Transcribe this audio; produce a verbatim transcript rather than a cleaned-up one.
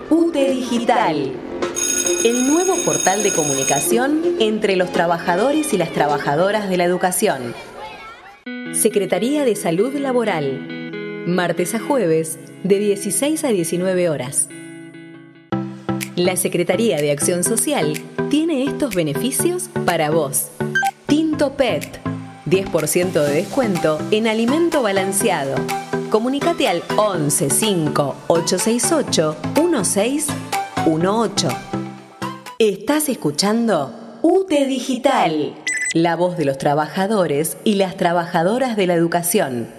U T E Digital, el nuevo portal de comunicación entre los trabajadores y las trabajadoras de la educación. Secretaría de Salud Laboral, martes a jueves, de dieciséis a diecinueve horas. La Secretaría de Acción Social tiene estos beneficios para vos. Tinto P E T, diez por ciento de descuento en alimento balanceado. Comunicate al once cinco ocho seis ocho uno seis uno ocho. Estás escuchando U T E Digital, la voz de los trabajadores y las trabajadoras de la educación.